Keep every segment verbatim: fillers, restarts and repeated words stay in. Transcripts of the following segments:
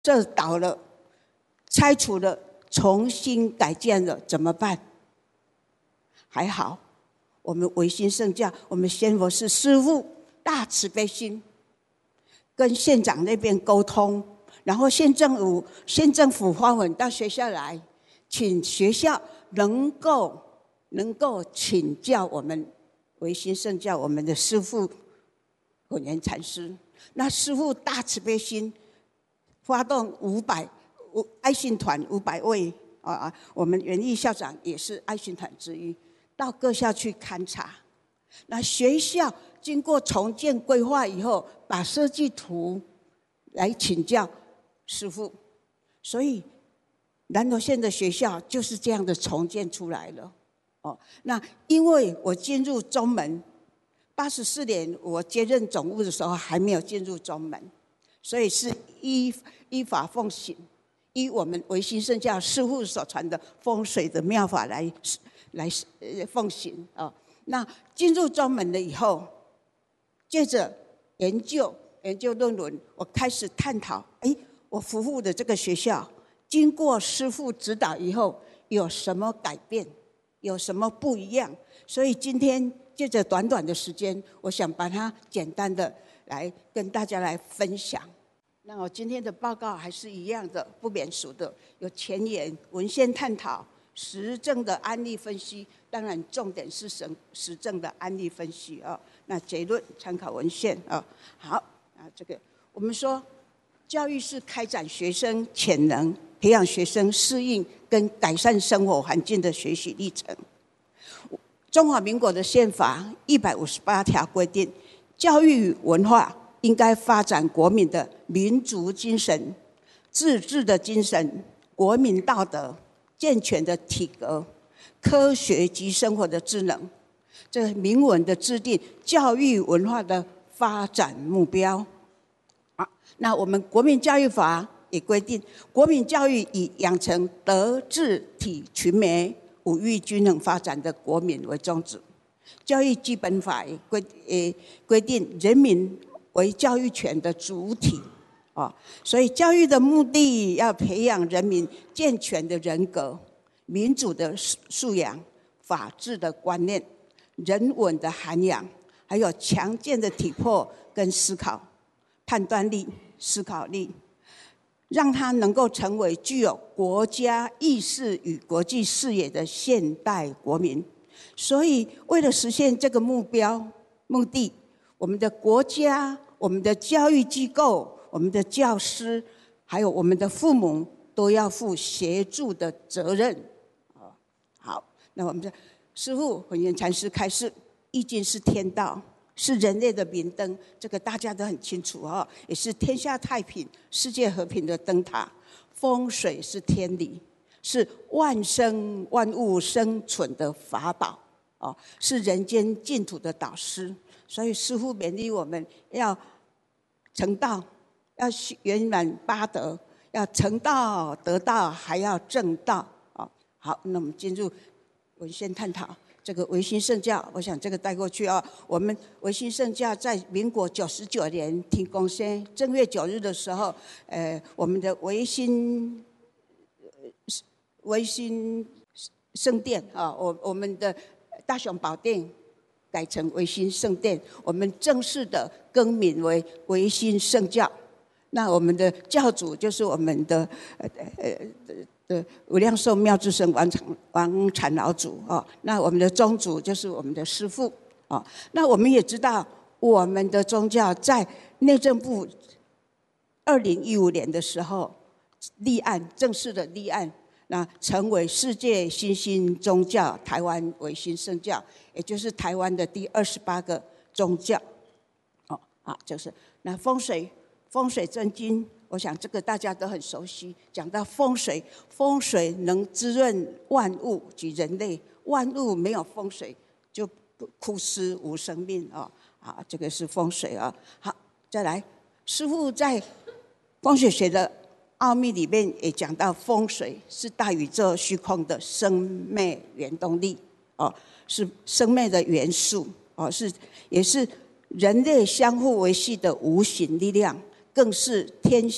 这倒了，拆除了，重新改建了，怎么办？还好，我们维新圣教，我们仙佛寺师父大慈悲心，跟县长那边沟通，然后县政府县政府发文到学校来，请学校能够能够请教我们维新圣教我们的师父本源禅师。那师父大慈悲心，发动五百爱心团五百位啊，我们园艺校长也是爱心团之一，到各校去勘察。那学校经过重建规划以后，把设计图来请教师父，所以南投县的学校就是这样的重建出来了。哦，那因为我进入中门，八十四年我接任总务的时候还没有进入中门，所以是依依法奉行，依我们维新圣教师父所传的风水的妙法来来奉行啊。那进入中门了以后，接着研究研究论文，我开始探讨，哎，我服务的这个学校经过师父指导以后有什么改变，有什么不一样。所以今天借着短短的时间，我想把它简单的来跟大家来分享。那我今天的报告还是一样的，不免俗的，有前言、文献探讨、实证的案例分析，当然重点是实实证的案例分析啊。那结论参考文献啊。好啊，这个我们说，教育是开展学生潜能，培养学生适应跟改善生活环境的学习历程。中华民国的宪法一百五十八条规定，教育与文化应该发展国民的民族精神、自治的精神、国民道德、健全的体格、科学及生活的智能。这明文的制定教育文化的发展目标。啊，那我们国民教育法也规定，国民教育以养成德智体群美五育均衡发展的国民为宗旨。教育基本法也 规, 也规定人民为教育权的主体。哦，所以教育的目的要培养人民健全的人格、民主的素养、法治的观念、人文的涵养，还有强健的体魄跟思考、判断力、思考力，让他能够成为具有国家意识与国际视野的现代国民。所以为了实现这个目标目的，我们的国家、我们的教育机构、我们的教师，还有我们的父母，都要负协助的责任。好，那我们的师父本源禅师开示，易经是天道，是人类的明灯，这个大家都很清楚哦，也是天下太平、世界和平的灯塔。风水是天理，是万生万物生存的法宝哦，是人间净土的导师。所以师父勉励我们要成道，要圆满八德，要成道得道，还要正道。哦，好，那我们进入文献探讨。这个维新圣教，我想这个带过去哦。我们维新圣教在民国九十九年停公生，正月九日的时候，呃，我们的维新维新圣殿啊，我我们的大雄宝殿改成维新圣殿，我们正式的更名为维新圣教。那我们的教主就是我们的呃呃的无量寿妙智生王禅王禅老祖哦。那我们的宗主就是我们的师父哦。那我们也知道，我们的宗教在内政部二零一五年的时候立案，正式的立案，那成为世界新兴宗教台湾维新圣教，也就是台湾的第二十八个宗教。哦，好，就是那风水。风水真经，我想这个大家都很熟悉。讲到风水，风水能滋润万物及人类，万物没有风水就枯湿无生命哦。好，这个是风水啊。好，再来，师父在光学学的奥秘里面也讲到，风水是大宇宙虚空的生命原动力哦，是生命的元素哦，是也是人类相互维系的无形力量。更是天下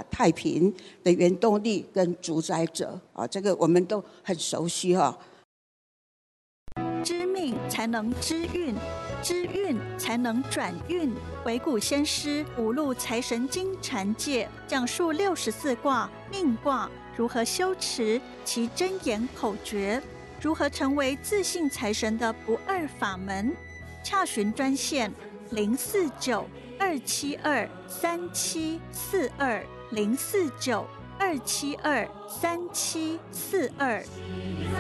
打太平的原动力跟主宰者啊，这个我们都很熟悉哈。 知命才能知运，知运才能转运。惟古先师五路财神经禅界讲述六十四卦命卦如何修持其真言口诀，如何成为自信财神的不二法门。洽询专线零四九二七二三七四二零四九二七二三七四二。